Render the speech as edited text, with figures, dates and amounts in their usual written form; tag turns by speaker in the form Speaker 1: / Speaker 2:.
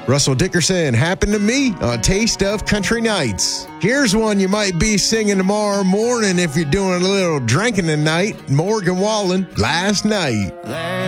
Speaker 1: Russell Dickerson, Happened to Me on Taste of Country Nights. Here's one you might be singing tomorrow morning if you're doing a little drinking tonight. Morgan Wallen, Last Night.